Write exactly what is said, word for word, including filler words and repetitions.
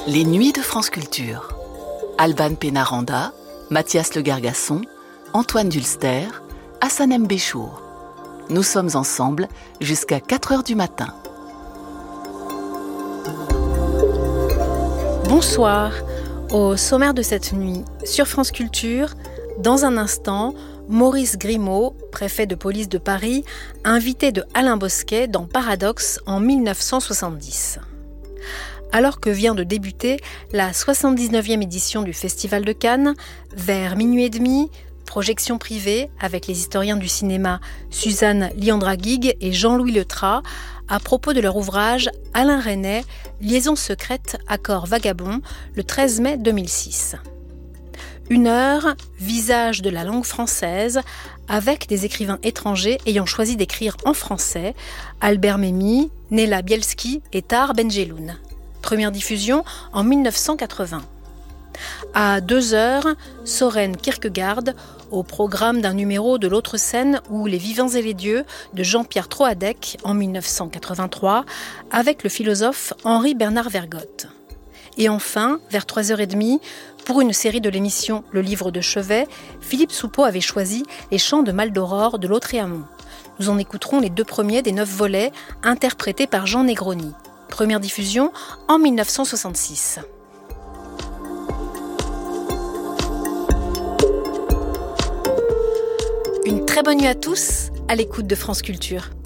Les Nuits de France Culture. Alban Pénaranda, Mathias Le Gargasson, Antoine Dulster, Hassanem Béchour. Nous sommes ensemble jusqu'à quatre heures du matin. Bonsoir. Au sommaire de cette nuit, sur France Culture, dans un instant, Maurice Grimaud, préfet de police de Paris, invité de Alain Bosquet dans Paradoxe en dix-neuf cent soixante-dix. Alors que vient de débuter la soixante-dix-neuvième édition du Festival de Cannes, vers minuit et demi, projection privée avec les historiens du cinéma Suzanne Liandra-Guigues et Jean-Louis Letras à propos de leur ouvrage Alain Resnais, Liaison secrète, accord vagabond, le treize mai deux mille six. Une heure, visage de la langue française, avec des écrivains étrangers ayant choisi d'écrire en français, Albert Memmi, Nella Bielski et Tahar Benjeloun. Première diffusion en dix-neuf cent quatre-vingts. À deux heures, Soren Kierkegaard, au programme d'un numéro de l'autre scène ou Les vivants et les dieux de Jean-Pierre Troadec en dix-neuf cent quatre-vingt-trois, avec le philosophe Henri Bernard Vergotte. Et enfin, vers trois heures trente, pour une série de l'émission Le Livre de Chevet, Philippe Soupeau avait choisi Les Chants de Maldoror de Lautréamont. Nous en écouterons les deux premiers des neuf volets, interprétés par Jean Negroni. Première diffusion en dix-neuf cent soixante-six. Une très bonne nuit à tous, à l'écoute de France Culture.